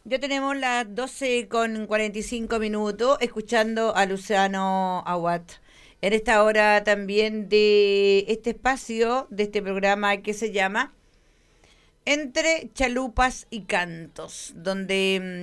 Ya tenemos las 12:45 escuchando a Luciano Aguat. En esta hora también de este espacio, de este programa que se llama Entre Chalupas y Cantos, donde